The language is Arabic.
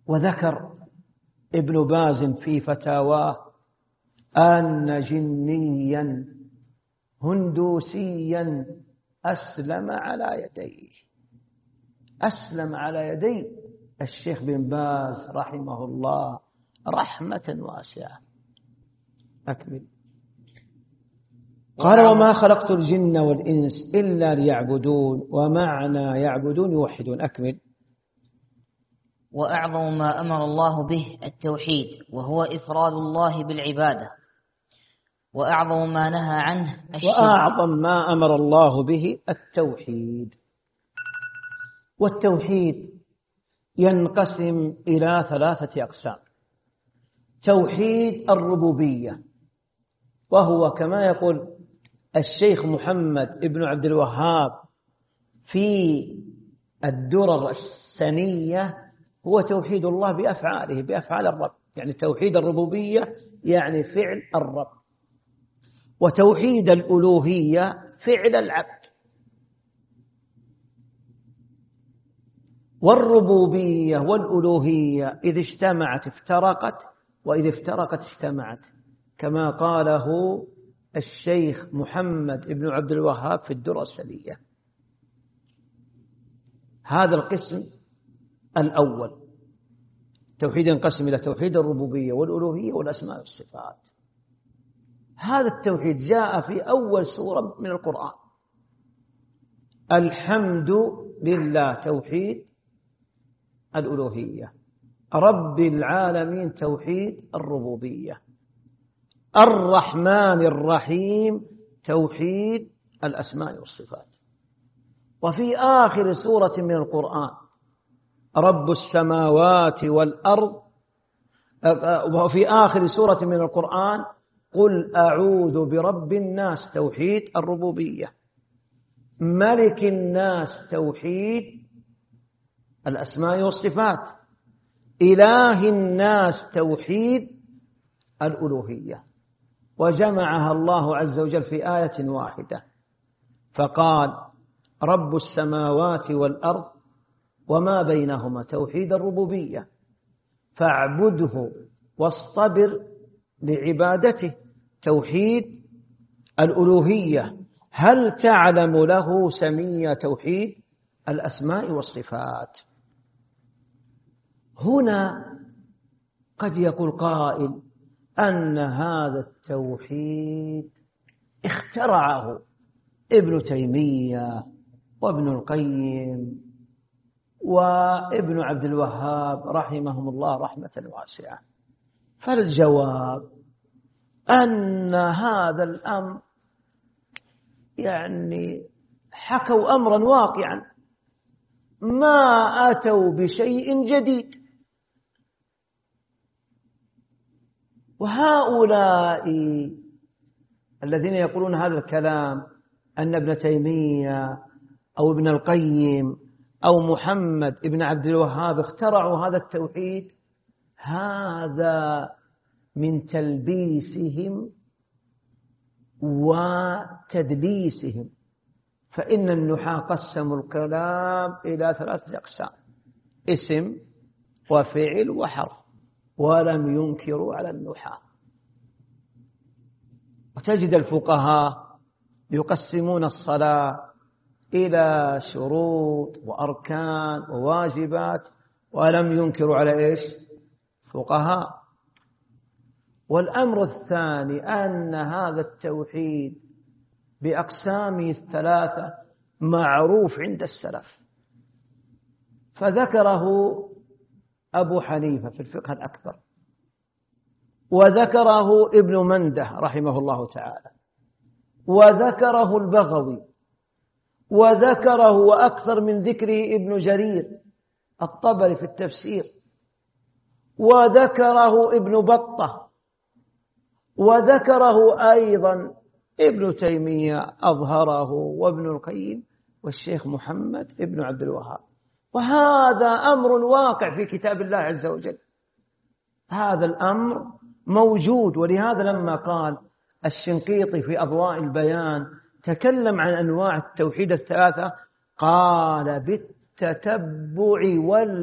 وذكر ابن باز في فتاواه أن جنيا هندوسيا أسلم على يدي الشيخ بن باز رحمه الله رحمة واسعة. أكمل. قال وما خلقت الجن والإنس إلا ليعبدون، ومعنى يعبدون يوحدون. أكمل. وأعظم ما أمر الله به التوحيد، وهو إفراد الله بالعبادة. وأعظم ما نهى عنه الشرك. وأعظم ما أمر الله به التوحيد. والتوحيد ينقسم إلى 3 أقسام. توحيد الربوبية، وهو كما يقول الشيخ محمد بن عبد الوهاب في الدرر السنية، هو توحيد الله بأفعاله، بأفعال الرب. يعني توحيد الربوبية يعني فعل الرب، وتوحيد الألوهية فعل العبد. والربوبية والألوهية إذ اجتمعت افترقت، وإذ افترقت اجتمعت، كما قاله الشيخ محمد بن عبد الوهاب في الدرر السنية. هذا القسم الأول. توحيد ينقسم إلى توحيد الربوبية والألوهية والأسماء والصفات. هذا التوحيد جاء في أول سورة من القرآن. الحمد لله توحيد الألوهية، رب العالمين توحيد الربوبية، الرحمن الرحيم توحيد الأسماء والصفات. وفي آخر سورة من القرآن رب السماوات والأرض، وفي آخر سورة من القرآن قل أعوذ برب الناس توحيد الربوبية، ملك الناس توحيد الأسماء والصفات، إله الناس توحيد الألوهية. وجمعها الله عز وجل في آية واحدة فقال رب السماوات والأرض وما بينهما توحيد الربوبية، فاعبده واصطبر لعبادته توحيد الألوهية، هل تعلم له سميا توحيد الأسماء والصفات. هنا قد يقول قائل أن هذا التوحيد اخترعه ابن تيمية وابن القيم وابن عبد الوهاب رحمهم الله رحمة واسعة. فالجواب أن هذا الأمر يعني حكوا أمرا واقعا، ما أتوا بشيء جديد. وهؤلاء الذين يقولون هذا الكلام أن ابن تيمية أو ابن القيم أو محمد ابن عبد الوهاب اخترعوا هذا التوحيد، هذا من تلبيسهم وتدليسهم. فإن النحاة قسموا الكلام إلى 3 أقسام: اسم وفعل وحرف، ولم ينكروا على النحاة. وتجد الفقهاء يقسمون الصلاة إلى شروط وأركان وواجبات، ولم ينكروا على إيش؟ فقهاء. والأمر الثاني أن هذا التوحيد بأقسامه 3 معروف عند السلف، فذكره أبو حنيفة في الفقه الأكبر، وذكره ابن منده رحمه الله تعالى، وذكره البغوي، وذكره وأكثر من ذكره ابن جرير الطبري في التفسير، وذكره ابن بطة، وذكره أيضا ابن تيمية أظهره، وابن القيم، والشيخ محمد ابن عبد الوهاب. وهذا أمر واقع في كتاب الله عز وجل، هذا الأمر موجود. ولهذا لما قال الشنقيطي في أضواء البيان تكلم عن أنواع التوحيد 3، قال بالتتبع